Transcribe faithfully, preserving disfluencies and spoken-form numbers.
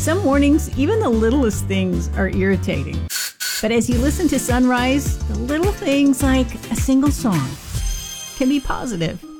Some mornings, even the littlest things are irritating. But as you listen to Sunrise, the little things like a single song can be positive.